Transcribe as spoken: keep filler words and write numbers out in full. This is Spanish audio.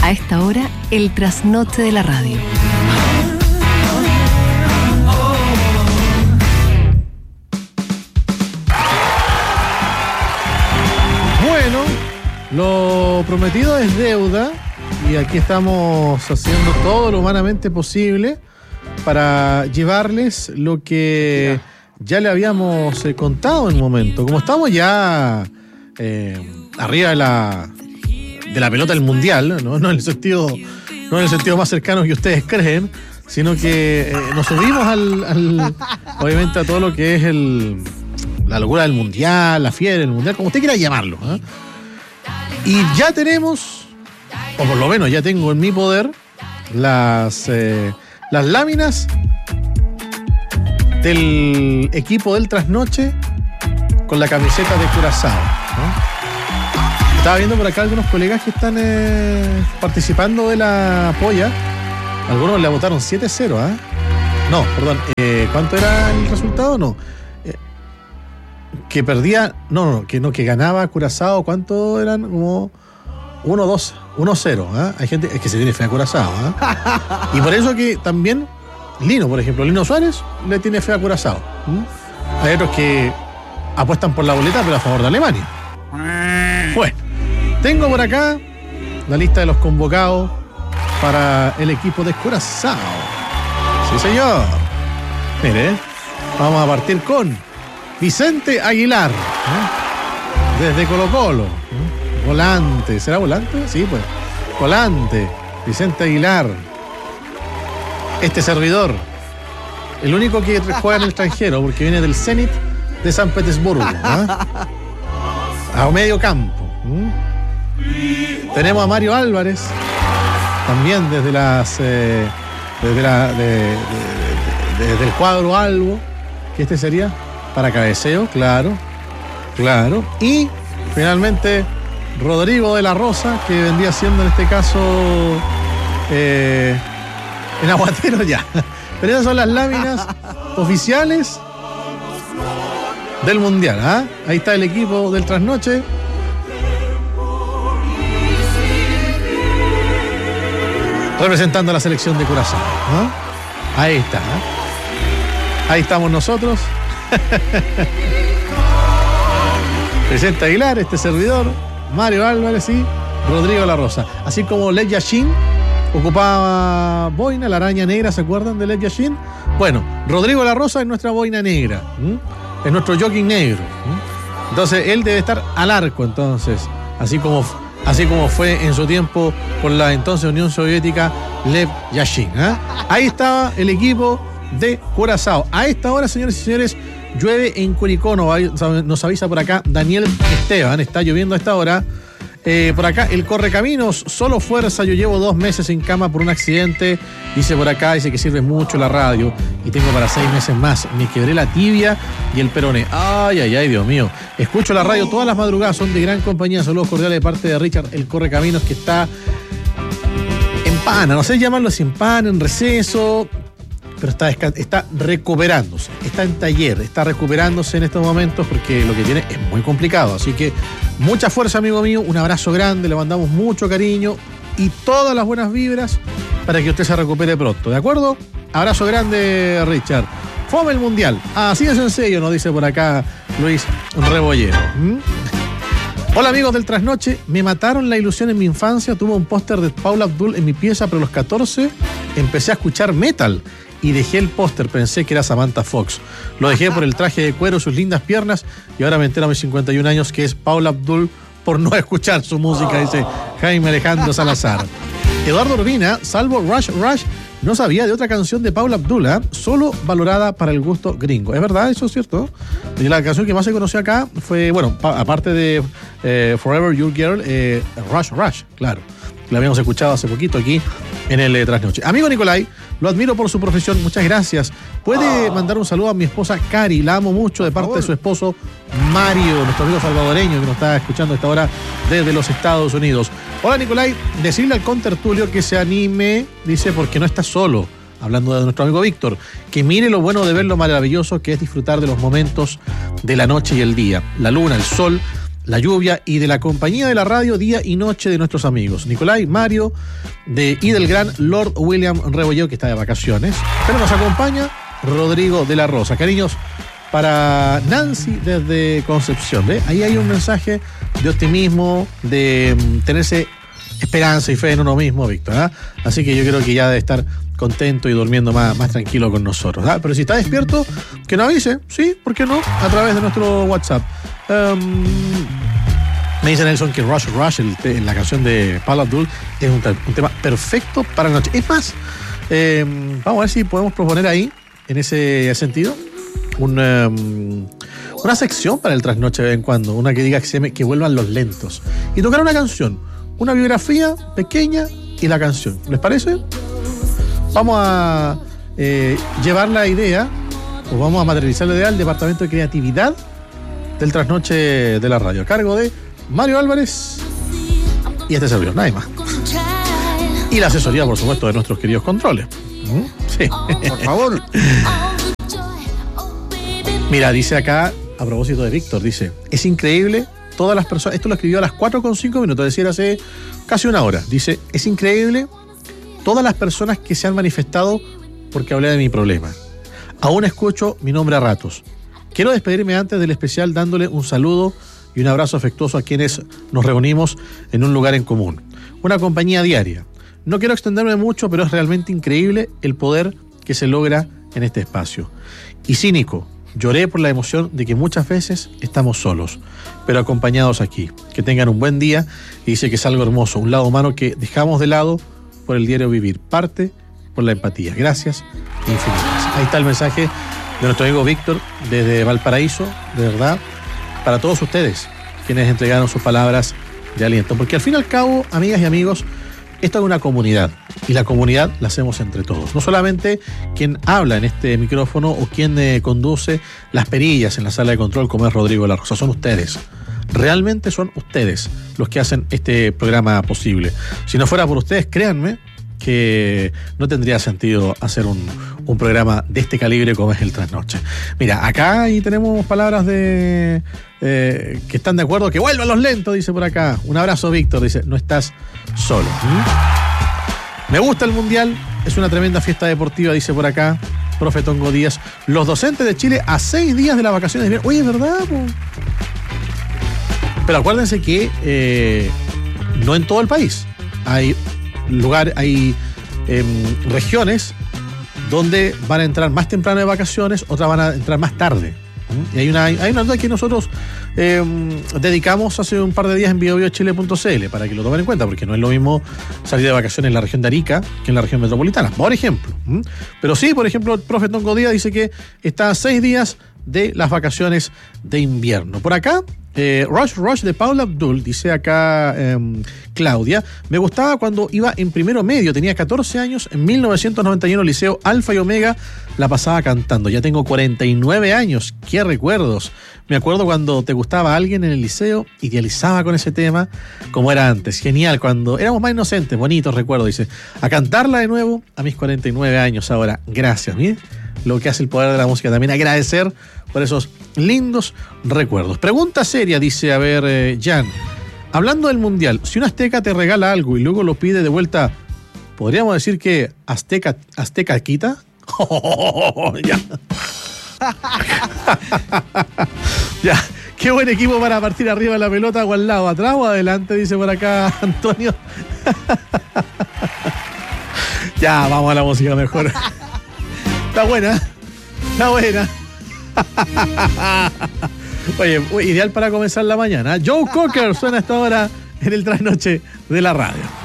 A esta hora, el trasnoche de la radio. Bueno, lo prometido es deuda y aquí estamos haciendo todo lo humanamente posible para llevarles lo que ya le habíamos eh, contado en un momento. Como estamos ya eh, arriba de la, de la pelota del mundial, ¿no? No en el sentido, no en el sentido más cercano que ustedes creen, sino que eh, nos subimos al, al, obviamente a todo lo que es el, la locura del mundial, la fiebre del mundial, como usted quiera llamarlo, ¿eh? Y ya tenemos, o por lo menos ya tengo en mi poder, las... Eh, Las láminas del equipo del trasnoche con la camiseta de Curazao, ¿no? Estaba viendo por acá algunos colegas que están eh, participando de la polla. Algunos le votaron siete cero, ¿ah? ¿eh? No, perdón. Eh, ¿Cuánto era el resultado? No. Eh, que perdía. No, no, que no, que ganaba Curazao. ¿Cuánto eran? Como uno dos. uno cero, ¿eh? Hay gente es que se tiene fe a Curazao, ¿eh? Y por eso que también Lino, por ejemplo, Lino Suárez le tiene fe a Curazao. ¿Mm? Hay otros que apuestan por la boleta, pero a favor de Alemania. Bueno, tengo por acá la lista de los convocados para el equipo de Curazao. Sí, señor. Mire, vamos a partir con Vicente Aguilar, ¿eh? Desde Colo-Colo, ¿eh? Volante, ¿será volante? Sí, pues. Volante, Vicente Aguilar. Este servidor, el único que juega en el extranjero, porque viene del Zenit de San Petersburgo, ¿eh? A medio campo. ¿Mm? Tenemos a Mario Álvarez, también desde las eh, desde la de, de, de, de, desde el cuadro Albo, que este sería para cabeceo, claro, claro. Y finalmente Rodrigo de la Rosa, que vendría siendo en este caso eh, en Aguatero ya. Pero esas son las láminas oficiales del Mundial, ¿ah? ¿eh? Ahí está el equipo del trasnoche. Representando a la selección de Curazao, ¿eh? Ahí está, ¿eh? Ahí estamos nosotros. Vicente Aguilar, este servidor, Mario Álvarez y Rodrigo La Rosa. Así como Lev Yashin ocupaba boina, la araña negra, ¿se acuerdan de Lev Yashin? Bueno, Rodrigo La Rosa es nuestra boina negra, ¿m? Es nuestro jockey negro, ¿m? Entonces él debe estar al arco, entonces, así como, así como fue en su tiempo con la entonces Unión Soviética Lev Yashin, ¿eh? Ahí estaba el equipo de Curazao. A esta hora, señores y señores, llueve en Curicó, nos avisa por acá Daniel Esteban, está lloviendo a esta hora. Eh, por acá, el Correcaminos, solo fuerza, yo llevo dos meses en cama por un accidente, dice por acá, dice que sirve mucho la radio y tengo para seis meses más, me quebré la tibia y el peroné, ay, ay, ay, Dios mío, escucho la radio todas las madrugadas, son de gran compañía, saludos cordiales de parte de Richard, el Correcaminos, que está en pana, no sé llamarlo sin pana, en receso, pero está, está recuperándose, está en taller, está recuperándose en estos momentos porque lo que tiene es muy complicado. Así que mucha fuerza, amigo mío, un abrazo grande, le mandamos mucho cariño y todas las buenas vibras para que usted se recupere pronto, ¿de acuerdo? Abrazo grande, Richard. Fome el Mundial, así de sencillo, nos dice por acá Luis Rebollero. ¿Mm? Hola amigos del Trasnoche, me mataron la ilusión en mi infancia, tuve un póster de Paula Abdul en mi pieza, pero a los catorce empecé a escuchar metal y dejé el póster, pensé que era Samantha Fox. Lo dejé por el traje de cuero, sus lindas piernas, y ahora me entero a mis cincuenta y un años que es Paula Abdul por no escuchar su música, dice Jaime Alejandro Salazar. Eduardo Urbina, salvo Rush Rush, no sabía de otra canción de Paula Abdul, ¿eh? Solo valorada para el gusto gringo. ¿Es verdad? ¿Eso es cierto? Y la canción que más se conoció acá fue, bueno, pa- aparte de eh, Forever Your Girl, eh, Rush Rush, claro. La habíamos escuchado hace poquito aquí en el eh, Trasnoche. Amigo Nicolai, lo admiro por su profesión, muchas gracias. ¿Puede oh. mandar un saludo a mi esposa Cari? La amo mucho, de parte favor. de su esposo Mario, nuestro amigo salvadoreño que nos está escuchando a esta hora desde los Estados Unidos. Hola Nicolai, decirle al contertulio que se anime, dice, porque no está solo. Hablando de nuestro amigo Víctor, que mire lo bueno de ver lo maravilloso que es disfrutar de los momentos de la noche y el día. La luna, el sol, la lluvia y de la compañía de la radio día y noche de nuestros amigos Nicolai, Mario de, y del gran Lord William Rebolleo, que está de vacaciones. Pero nos acompaña Rodrigo de la Rosa. Cariños para Nancy desde Concepción. ¿Ve? Ahí hay un mensaje de optimismo, de um, tenerse esperanza y fe en uno mismo, Víctor. ¿eh? Así que yo creo que ya debe estar contento y durmiendo más, más tranquilo con nosotros. ¿eh? Pero si está despierto, que nos avise, ¿sí? ¿Por qué no? A través de nuestro WhatsApp. Um, me dice Nelson que Rush Rush, el te, la canción de Paula Abdul, es un, un tema perfecto para la noche. Es más, eh, vamos a ver si podemos proponer ahí, en ese sentido, un, um, una sección para el trasnoche de vez en cuando, una que diga que, se me, que vuelvan los lentos. Y tocar una canción, una biografía pequeña y la canción. ¿Les parece? Vamos a eh, llevar la idea, o vamos a materializar la idea al Departamento de Creatividad del Trasnoche de la Radio, a cargo de Mario Álvarez y este servidor, nadie más. Y la asesoría, por supuesto, de nuestros queridos controles. ¿Mm? Sí. Por favor. Mira, dice acá, a propósito de Víctor, dice, es increíble, todas las personas, esto lo escribió a las cuatro con cinco minutos, es decir, hace casi una hora. Dice, es increíble todas las personas que se han manifestado porque hablé de mi problema. Aún escucho mi nombre a ratos. Quiero despedirme antes del especial dándole un saludo y un abrazo afectuoso a quienes nos reunimos en un lugar en común. Una compañía diaria. No quiero extenderme mucho, pero es realmente increíble el poder que se logra en este espacio. Y cínico, lloré por la emoción de que muchas veces estamos solos, pero acompañados aquí. Que tengan un buen día y dice que es algo hermoso, un lado humano que dejamos de lado por el diario vivir, parte por la empatía. Gracias infinitas. Ahí está el mensaje de nuestro amigo Víctor desde Valparaíso, de verdad, para todos ustedes quienes entregaron sus palabras de aliento, porque al fin y al cabo, amigas y amigos, esto es una comunidad y la comunidad la hacemos entre todos, no solamente quien habla en este micrófono o quien eh, conduce las perillas en la sala de control como es Rodrigo de la Rosa, son ustedes. Realmente son ustedes los que hacen este programa posible. Si no fuera por ustedes, créanme que no tendría sentido hacer un, un programa de este calibre como es el Trasnoche. Mira, acá ahí tenemos palabras de eh, que están de acuerdo, que vuelvan los lentos, dice por acá. Un abrazo, Víctor, dice, no estás solo. ¿Mm? Me gusta el Mundial, es una tremenda fiesta deportiva, dice por acá, profe Tongo Díaz. Los docentes de Chile a seis días de las vacaciones de invierno. Oye, ¿es verdad? Po? Pero acuérdense que eh, no en todo el país. Hay lugar, hay eh, regiones donde van a entrar más temprano de vacaciones, otras van a entrar más tarde. ¿Mm? Y hay una, hay una nota que nosotros eh, dedicamos hace un par de días en bio bio chile punto c l para que lo tomen en cuenta, porque no es lo mismo salir de vacaciones en la región de Arica que en la región metropolitana, por ejemplo. ¿Mm? Pero sí, por ejemplo, el profe Tongo Díaz dice que está a seis días de las vacaciones de invierno. Por acá, Eh, Rush Rush de Paula Abdul, dice acá eh, Claudia, me gustaba cuando iba en primero medio, tenía catorce años, en mil novecientos noventa y uno, Liceo Alfa y Omega, la pasaba cantando, ya tengo cuarenta y nueve años, qué recuerdos, me acuerdo cuando te gustaba alguien en el liceo, idealizaba con ese tema, como era antes, genial, cuando éramos más inocentes, bonitos recuerdos, dice, a cantarla de nuevo a mis cuarenta y nueve años ahora, gracias, mire, lo que hace el poder de la música, también agradecer por esos lindos recuerdos. Pregunta seria, dice, a ver, eh, Jan. Hablando del Mundial, si un azteca te regala algo y luego lo pide de vuelta, ¿podríamos decir que azteca, azteca quita? Oh, ya. Ya. Qué buen equipo para partir arriba de la pelota, o al lado, atrás o adelante, dice por acá Antonio. Ya, vamos a la música mejor. Está buena, está buena. Oye, ideal para comenzar la mañana. Joe Cocker suena hasta ahora en el Trasnoche de la Radio.